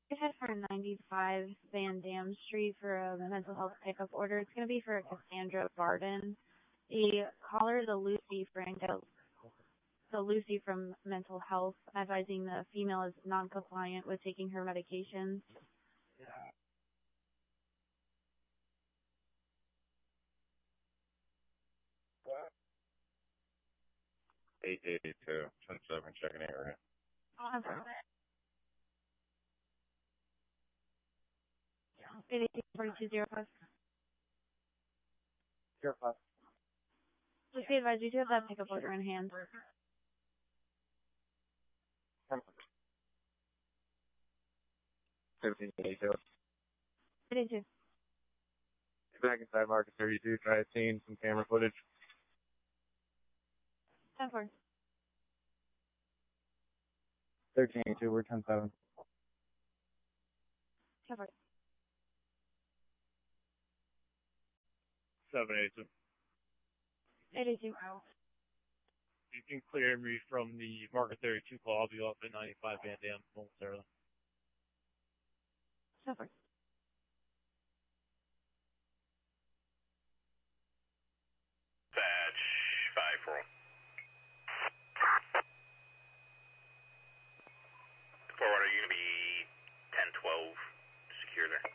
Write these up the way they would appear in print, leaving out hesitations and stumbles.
Head for 95 Van Dam Street for a mental health pickup order. It's going to be for Cassandra Barden. The caller is a Lucy Franco. So Lucy from mental health, advising the female is non-compliant with taking her medications. 882, 10-7, checking area. Oh, 882-4205. 05. Please be advised, we do have that pickup order in hand. 1782. 882. Back inside Market 32, try to scene some camera footage. 10-4. 1382, we're 10-7. 10-4. 782. 882. You can clear me from the Market 32 call. I'll be off at 95 Van Dam momentarily. 10-4. Batch 5-4. 4-1, are you going to be 10-12 secure there?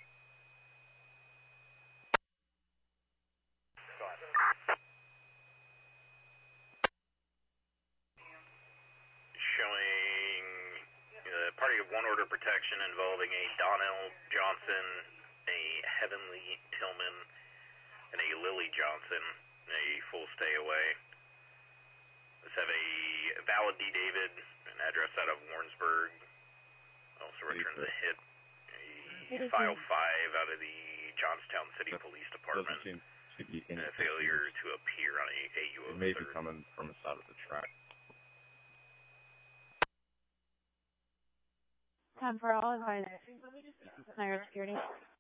Showing party of one order protection involving a Donnell Johnson, a Heavenly Tillman, and a Lily Johnson, a full stay away. Let's have a valid D. David, an address out of Warrensburg. Also returns a hit. A file 5 out of the Johnstown City Police Department. And a failure to appear on a AU. It may be coming from the side of the track. Time for all advised. Naira Security.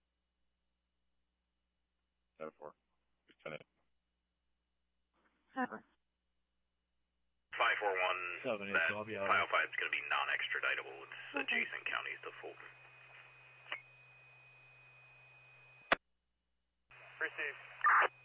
10-4. Lieutenant. 10-4. 541. 782, That I'll be out. file 5 is going to be non-extraditable. It's adjacent counties to Fulton. Received.